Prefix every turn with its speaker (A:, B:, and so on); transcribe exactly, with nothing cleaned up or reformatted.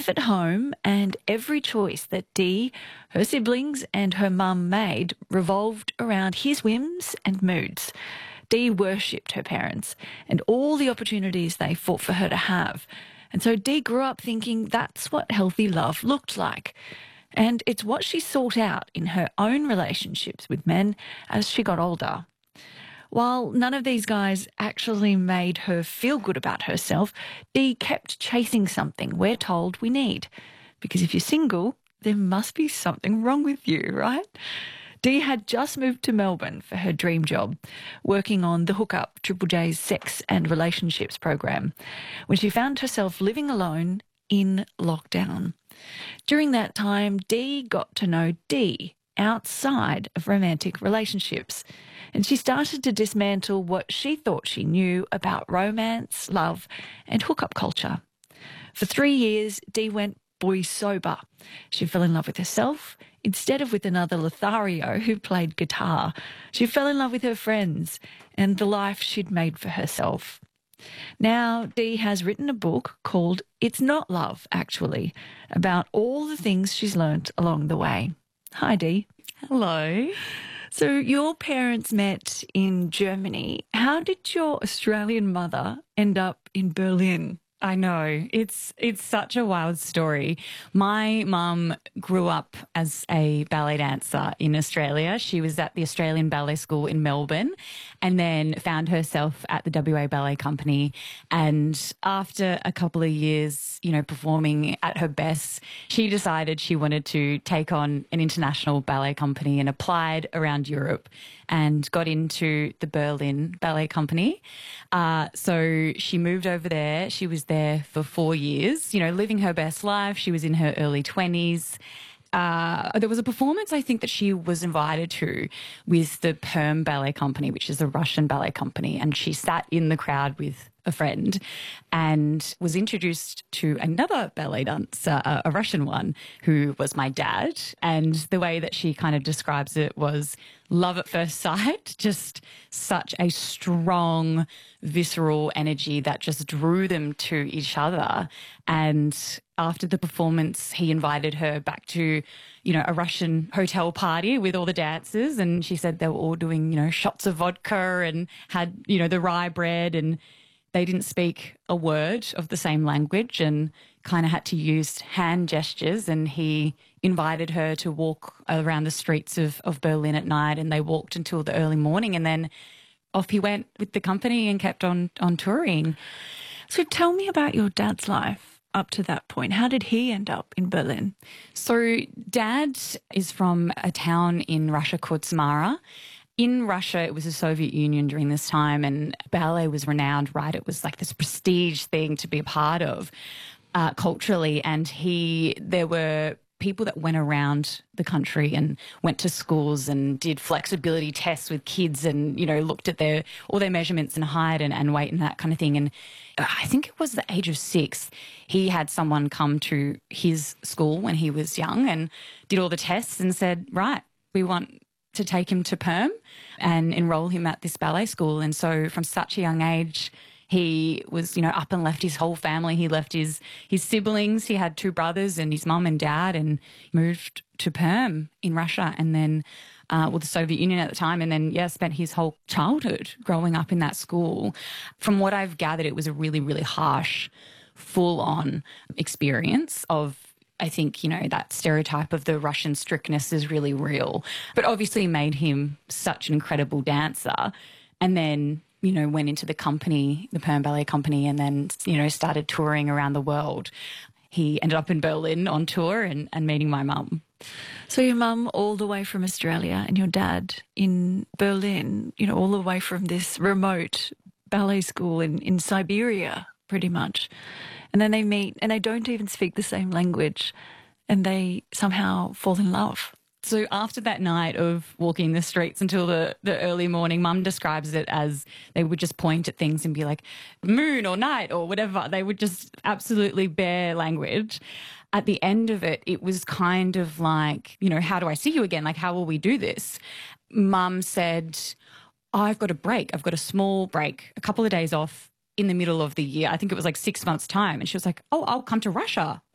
A: life at home, and every choice that Dee, her siblings and her mum made revolved around his whims and moods. Dee worshipped her parents and all the opportunities they fought for her to have. And so Dee grew up thinking that's what healthy love looked like. And it's what she sought out in her own relationships with men as she got older. While none of these guys actually made her feel good about herself, Dee kept chasing something we're told we need. Because if you're single, there must be something wrong with you, right? Dee had just moved to Melbourne for her dream job, working on the Hookup, Triple J's sex and relationships program, when she found herself living alone in lockdown. During that time, Dee got to know Dee outside of romantic relationships, and she started to dismantle what she thought she knew about romance, love, and hookup culture. For three years, Dee went boy sober. She fell in love with herself instead of with another Lothario who played guitar. She fell in love with her friends and the life she'd made for herself. Now, Dee has written a book called It's Not Love, actually, about all the things she's learnt along the way. Hi, Dee.
B: Hello.
A: So your parents met in Germany. How did your Australian mother end up in Berlin?
B: I know. It's it's such a wild story. My mum grew up as a ballet dancer in Australia. She was at the Australian Ballet School in Melbourne and then found herself at the W A Ballet Company. And after a couple of years, you know, performing at her best, she decided she wanted to take on an international ballet company and applied around Europe and got into the Berlin Ballet Company. Uh, so she moved over there. She was there for four years, you know, living her best life. She was in her early twenties. Uh, there was a performance, I think, that she was invited to with the Perm Ballet Company, which is a Russian ballet company, and she sat in the crowd with a friend and was introduced to another ballet dancer, a, a Russian one, who was my dad. And the way that she kind of describes it was love at first sight, just such a strong, visceral energy that just drew them to each other. And after the performance, he invited her back to, you know, a Russian hotel party with all the dancers. And she said they were all doing, you know, shots of vodka and had, you know, the rye bread, and they didn't speak a word of the same language and kind of had to use hand gestures. And he invited her to walk around the streets of, of Berlin at night, and they walked until the early morning, and then off he went with the company and kept on, on touring.
A: So tell me about your dad's life up to that point. How did he end up in Berlin?
B: So Dad is from a town in Russia called Samara. In Russia, it was the Soviet Union during this time, and ballet was renowned, right? It was like this prestige thing to be a part of uh, culturally. And he, there were people that went around the country and went to schools and did flexibility tests with kids and, you know, looked at their all their measurements and height and, and weight and that kind of thing. And I think it was the age of six, he had someone come to his school when he was young and did all the tests and said, right, we want to take him to Perm and enroll him at this ballet school. And so from such a young age, he was, you know, up and left his whole family. He left his his siblings. He had two brothers and his mum and dad, and moved to Perm in Russia, and then, uh, well, the Soviet Union at the time, and then, yeah, spent his whole childhood growing up in that school. From what I've gathered, it was a really, really harsh, full-on experience of, I think, you know, that stereotype of the Russian strictness is really real, but obviously made him such an incredible dancer. And then, you know, went into the company, the Perm Ballet Company, and then, you know, started touring around the world. He ended up in Berlin on tour and, and meeting my mum.
A: So your mum all the way from Australia and your dad in Berlin, you know, all the way from this remote ballet school in, in Siberia, pretty much. And then they meet and they don't even speak the same language, and they somehow fall in love.
B: So after that night of walking the streets until the, the early morning, Mum describes it as they would just point at things and be like, moon or night or whatever. They would just absolutely bear language. At the end of it, it was kind of like, you know, how do I see you again? Like, how will we do this? Mum said, I've got a break. I've got a small break, a couple of days off in the middle of the year. I think it was like six months' time. And she was like, oh, I'll come to Russia